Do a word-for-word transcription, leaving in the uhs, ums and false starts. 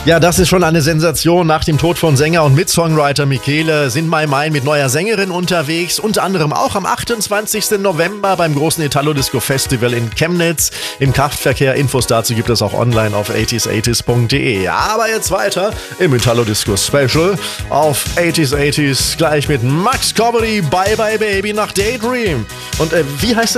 Ja, das ist schon eine Sensation. Nach dem Tod von Sänger und Mitsongwriter Michele sind My Mind mit neuer Sängerin unterwegs. Unter anderem auch am achtundzwanzigsten November beim großen Italo-Disco-Festival in Chemnitz im Kraftverkehr. Infos dazu gibt es auch online auf achtziger achtziger punkt de. Aber jetzt weiter im Italo-Disco-Special auf achtziger achtziger gleich mit Max Coverly, Bye Bye Baby nach Daydream. Und äh, wie heißt